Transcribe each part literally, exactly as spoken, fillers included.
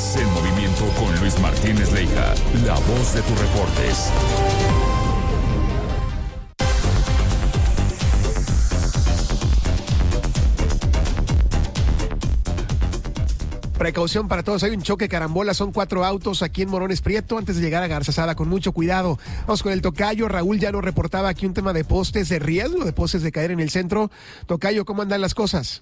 Estás en movimiento con Luis Martínez Leija, la voz de tus reportes. Precaución para todos, hay un choque carambola, son cuatro autos aquí en Morones Prieto antes de llegar a Garzazada, con mucho cuidado. Vamos con el tocayo. Raúl ya nos reportaba aquí un tema de postes de riesgo, de postes de caer en el centro. Tocayo, ¿cómo andan las cosas?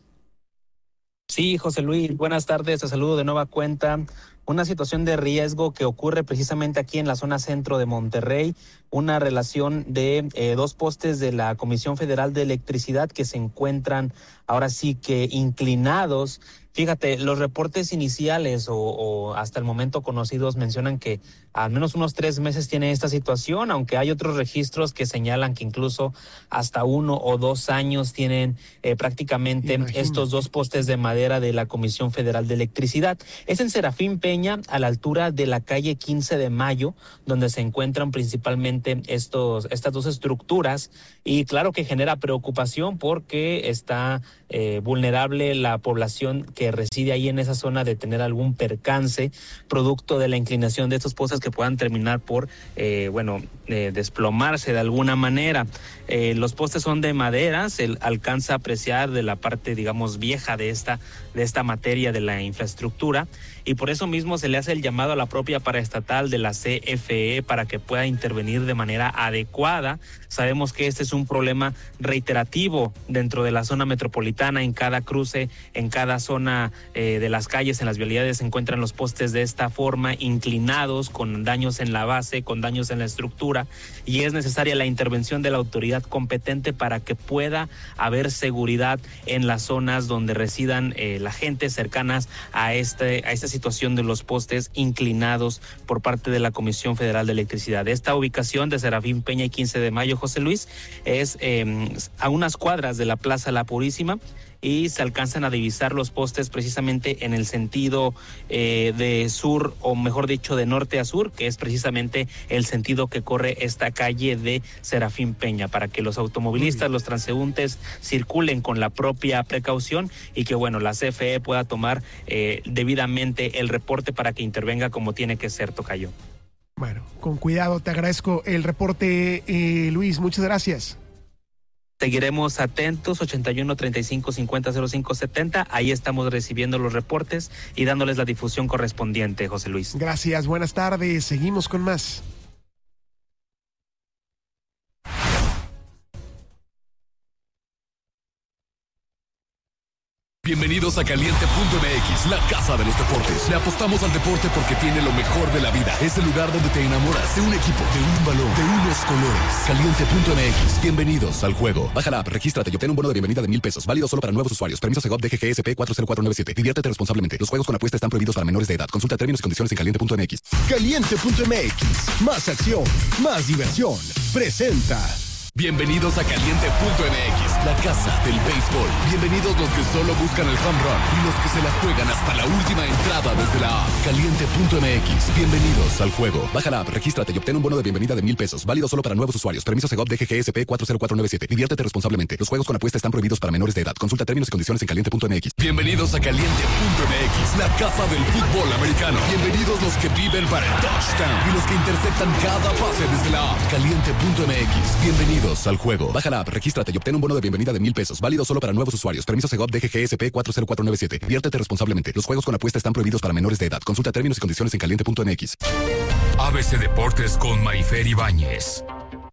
Sí, José Luis, buenas tardes, te saludo de nueva cuenta. Una situación de riesgo que ocurre precisamente aquí en la zona centro de Monterrey, una relación de eh, dos postes de la Comisión Federal de Electricidad que se encuentran ahora sí que inclinados. Fíjate, los reportes iniciales o, o hasta el momento conocidos mencionan que al menos unos tres meses tiene esta situación, aunque hay otros registros que señalan que incluso hasta uno o dos años tienen eh, prácticamente Imagínate. estos dos postes de madera de la Comisión Federal de Electricidad. Es en Serafín Peña, a la altura de la calle quince de mayo, donde se encuentran principalmente estos, estas dos estructuras, y claro que genera preocupación porque está eh, vulnerable la población que que reside ahí en esa zona de tener algún percance producto de la inclinación de estos postes que puedan terminar por, eh, bueno, eh, desplomarse de alguna manera. Eh, los postes son de madera, se alcanza a apreciar de la parte, digamos, vieja de esta, de esta materia de la infraestructura, y por eso mismo se le hace el llamado a la propia paraestatal de la C F E para que pueda intervenir de manera adecuada. Sabemos que este es un problema reiterativo dentro de la zona metropolitana, en cada cruce, en cada zona eh, de las calles, en las vialidades se encuentran los postes de esta forma, inclinados, con daños en la base, con daños en la estructura, y es necesaria la intervención de la autoridad competente para que pueda haber seguridad en las zonas donde residan eh, la gente cercanas a este a esta situación de los postes inclinados por parte de la Comisión Federal de Electricidad. Esta ubicación de Serafín Peña y quince de mayo, José Luis, es eh, a unas cuadras de la Plaza La Purísima, y se alcanzan a divisar los postes precisamente en el sentido eh, de sur, o mejor dicho, de norte a sur, que es precisamente el sentido que corre esta calle de Serafín Peña, para que los automovilistas, los transeúntes circulen con la propia precaución, y que, bueno, la C F E pueda tomar eh, debidamente el reporte para que intervenga como tiene que ser, tocayo. Bueno, con cuidado, te agradezco el reporte, eh, Luis, muchas gracias. Seguiremos atentos, ochenta y uno, treinta y cinco, cincuenta, cero cinco, setenta. Ahí estamos recibiendo los reportes y dándoles la difusión correspondiente, José Luis. Gracias, buenas tardes. Seguimos con más. Bienvenidos a Caliente punto M X, la casa de los deportes. Le apostamos al deporte porque tiene lo mejor de la vida. Es el lugar donde te enamoras de un equipo, de un balón, de unos colores. Caliente punto M X, bienvenidos al juego. Baja la app, regístrate y obtén un bono de bienvenida de mil pesos. Válido solo para nuevos usuarios. Permiso Segov D G G S P cuatro cero cuatro nueve siete. Diviértete responsablemente. Los juegos con apuesta están prohibidos para menores de edad. Consulta términos y condiciones en Caliente punto M X. Caliente punto M X, más acción, más diversión. Presenta. Bienvenidos a Caliente punto M X, la casa del béisbol. Bienvenidos los que solo buscan el home run y los que se la juegan hasta la última entrada desde la app. Caliente punto M X, bienvenidos al juego. Baja la app, regístrate y obtén un bono de bienvenida de mil pesos. Válido solo para nuevos usuarios. Permiso Segov D G G S P cuatro cero cuatro nueve siete. Diviértete responsablemente. Los juegos con apuesta están prohibidos para menores de edad. Consulta términos y condiciones en Caliente punto M X. Bienvenidos a Caliente punto M X, la casa del fútbol americano. Bienvenidos los que viven para el touchdown y los que interceptan cada pase desde la app. Caliente punto M X, bienvenidos al juego. Baja la app, regístrate y obtén un bono de bienvenida de mil pesos. Válido solo para nuevos usuarios. Permiso Segov D G G S P cuatro cero cuatro nueve siete. Diviértete responsablemente. Los juegos con apuesta están prohibidos para menores de edad. Consulta términos y condiciones en Caliente punto M X. A B C Deportes con Marifer Ibáñez.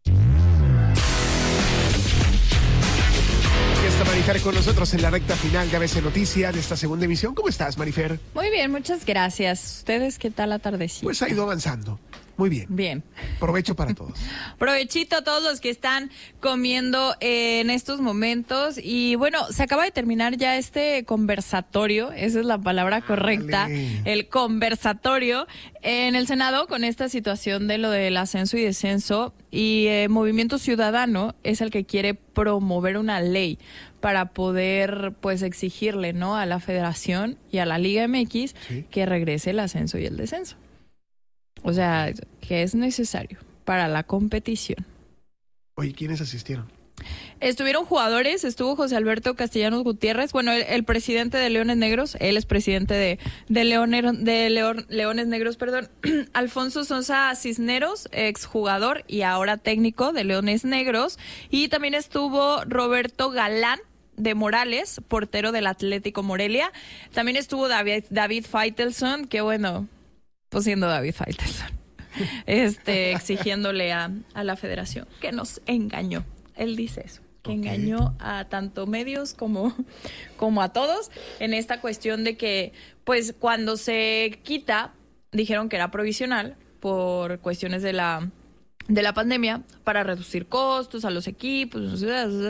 Ya está Marifer con nosotros en la recta final de A B C Noticias de esta segunda emisión. ¿Cómo estás, Marifer? Muy bien, muchas gracias. ¿Ustedes qué tal la tardecita? Pues ha ido avanzando. Muy bien. Bien. Provecho para todos. Provechito a todos los que están comiendo eh, en estos momentos. Y bueno, se acaba de terminar ya este conversatorio, esa es la palabra correcta, Dale. el conversatorio en el Senado con esta situación de lo del ascenso y descenso. Y eh, Movimiento Ciudadano es el que quiere promover una ley para poder pues exigirle, ¿no?, a la Federación y a la Liga M X ¿Sí? que regrese el ascenso y el descenso. O sea, que es necesario para la competición. Oye, ¿quiénes asistieron? Estuvieron jugadores, estuvo José Alberto Castellanos Gutiérrez, bueno, el, el presidente de Leones Negros, él es presidente de, de, Leones, de León, Leones Negros, perdón, Alfonso Sosa Cisneros, exjugador y ahora técnico de Leones Negros, y también estuvo Roberto Galán de Morales, portero del Atlético Morelia. También estuvo David, David Faitelson, que bueno, pues siendo David Faitelson, este, exigiéndole a, a la federación que nos engañó. Él dice eso, que okay. engañó a tanto medios como, como a todos en esta cuestión de que, pues, cuando se quita, dijeron que era provisional por cuestiones de la de la pandemia para reducir costos a los equipos,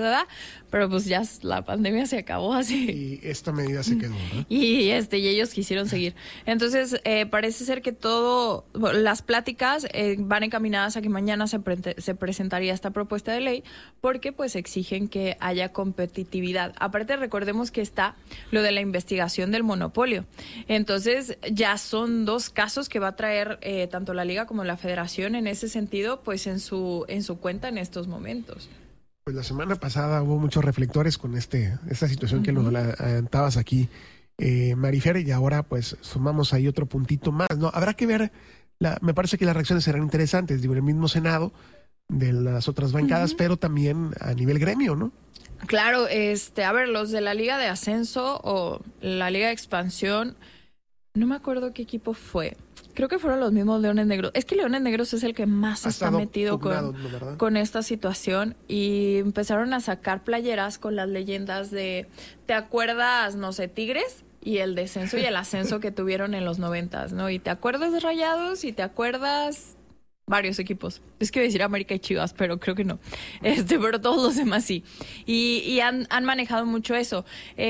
pero pues ya la pandemia se acabó así. Y esta medida se quedó, ¿no? Y este y ellos quisieron seguir. Entonces, eh, parece ser que todo, las pláticas eh, van encaminadas a que mañana se, pre- se presentaría esta propuesta de ley, porque pues exigen que haya competitividad. Aparte, recordemos que está lo de la investigación del monopolio. Entonces, ya son dos casos que va a traer eh, tanto la Liga como la Federación en ese sentido, pues en su en su cuenta en estos momentos. Pues la semana pasada hubo muchos reflectores con este esta situación uh-huh. que lo adelantabas aquí, eh, Marifer, y ahora pues sumamos ahí otro puntito más, ¿no? Habrá que ver, la, me parece que las reacciones serán interesantes, digo, en el mismo Senado, de las otras bancadas, uh-huh. pero también a nivel gremio, ¿no? Claro, este, a ver, los de la Liga de Ascenso o la Liga de Expansión, no me acuerdo qué equipo fue. Creo que fueron los mismos Leones Negros. Es que Leones Negros es el que más ha está metido pugnado, con, ¿no, con esta situación. Y empezaron a sacar playeras con las leyendas de, ¿te acuerdas, no sé, Tigres? Y el descenso y el ascenso que tuvieron en los noventas, ¿no? Y te acuerdas de Rayados y te acuerdas varios equipos. Es que iba a decir América y Chivas, pero creo que no. Este, pero todos los demás sí. Y, y han, han manejado mucho eso.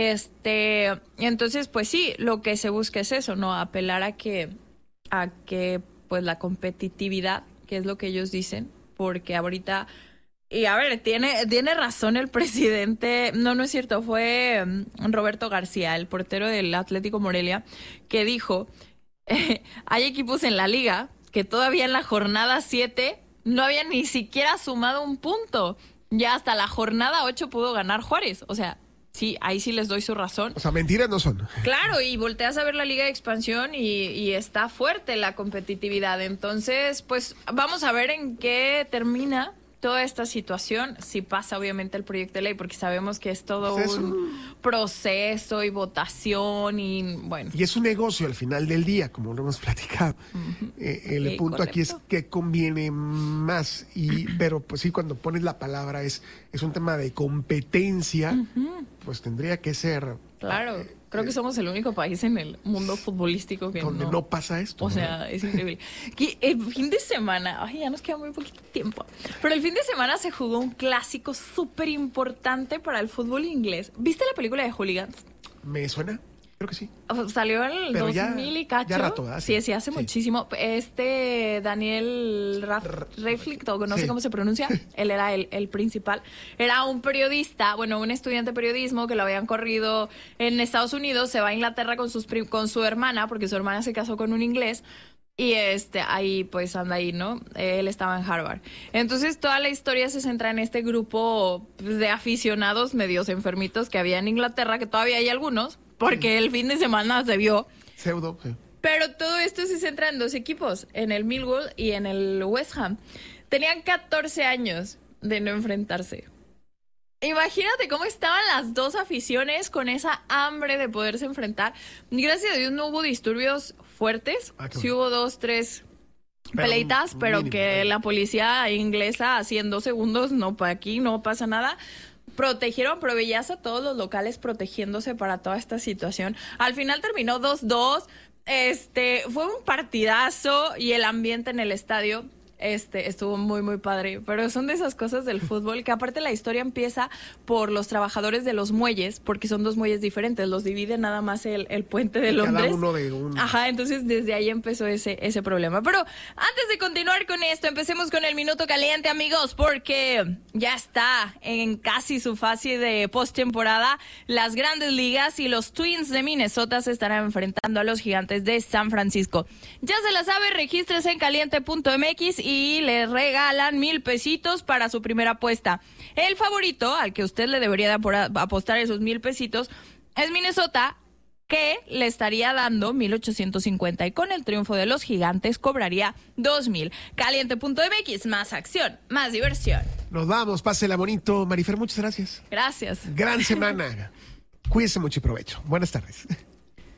Este, entonces, pues sí, lo que se busca es eso, ¿no? Apelar a que a que pues la competitividad, que es lo que ellos dicen, porque ahorita, y a ver, tiene, tiene razón el presidente, no, no es cierto, fue um, Roberto García, el portero del Atlético Morelia, que dijo, eh, hay equipos en la liga que todavía en la jornada siete no habían ni siquiera sumado un punto, ya hasta la jornada ocho pudo ganar Juárez, o sea, sí, ahí sí les doy su razón. O sea, mentiras no son. Claro, y volteas a ver la Liga de Expansión y, y está fuerte la competitividad. Entonces, pues vamos a ver en qué termina toda esta situación, si pasa obviamente el proyecto de ley, porque sabemos que es todo pues es un, un proceso y votación y bueno. Y es un negocio al final del día, como lo hemos platicado. Uh-huh. Eh, el sí, punto correcto. Aquí es que conviene más, y pero pues sí, cuando pones la palabra es, es un tema de competencia, uh-huh. pues tendría que ser... Claro, eh, creo que somos el único país en el mundo futbolístico que donde no, no pasa esto. O ¿no? sea, es increíble. Que el fin de semana, ay, ya nos queda muy poquito tiempo, pero el fin de semana se jugó un clásico súper importante para el fútbol inglés. ¿Viste la película de Hooligans? ¿Me suena? Creo que sí. Salió en el pero dos mil ya, y cacho. Ya rato, ¿verdad? Sí, sí, hace sí. muchísimo. Este Daniel Radcliffe, no sé sí. cómo se pronuncia, él era el, el principal. Era un periodista, bueno, un estudiante de periodismo que lo habían corrido en Estados Unidos, se va a Inglaterra con, sus prim- con su hermana, porque su hermana se casó con un inglés. Y este ahí pues anda ahí, ¿no? Él estaba en Harvard. Entonces toda la historia se centra en este grupo de aficionados medios enfermitos que había en Inglaterra, que todavía hay algunos, porque el fin de semana se vio. Pseudo, sí. Pero todo esto se centra en dos equipos, en el Millwall y en el West Ham. Tenían catorce años de no enfrentarse. Imagínate cómo estaban las dos aficiones con esa hambre de poderse enfrentar. Gracias a Dios no hubo disturbios fuertes. Ah, sí hubo dos, tres pero peleitas, pero mínimo, que eh. la policía inglesa así en dos segundos, no, para aquí no pasa nada. Protegieron, pero veías a todos los locales protegiéndose para toda esta situación. Al final terminó dos dos. Este, fue un partidazo y el ambiente en el estadio Este, estuvo muy, muy padre, pero son de esas cosas del fútbol que aparte la historia empieza por los trabajadores de los muelles, porque son dos muelles diferentes, los divide nada más el, el puente de Londres. Cada uno de un... Ajá, entonces desde ahí empezó ese, ese problema. Pero antes de continuar con esto, empecemos con el Minuto Caliente, amigos, porque ya está en casi su fase de postemporada. Las Grandes Ligas y los Twins de Minnesota se estarán enfrentando a los Gigantes de San Francisco. Ya se la sabe, regístrese en caliente punto m x y le regalan mil pesitos para su primera apuesta. El favorito, al que usted le debería de apostar esos mil pesitos, es Minnesota, que le estaría dando mil ochocientos cincuenta y con el triunfo de los Gigantes cobraría dos mil. Caliente punto M X, más acción, más diversión. Nos vamos, pásela bonito. Marifer, muchas gracias. Gracias. Gran semana. Cuídese mucho y provecho. Buenas tardes.